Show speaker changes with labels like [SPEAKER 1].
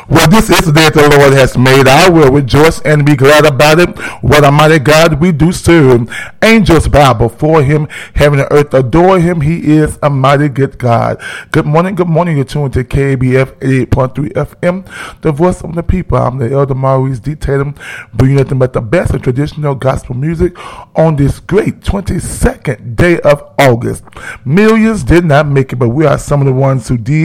[SPEAKER 1] Well, this is the day that the Lord has made. I will rejoice and be glad about it. What a mighty God we do serve. Angels bow before him. Heaven and earth adore him. He is a mighty good God. Good morning, good morning. You're tuned to KBF 88.3 FM, the voice of the people. I'm the Elder Maurice D. Tatum, bringing nothing but the best of traditional gospel music on this great 22nd day of August. Millions did not make it, but we are some of the ones who did.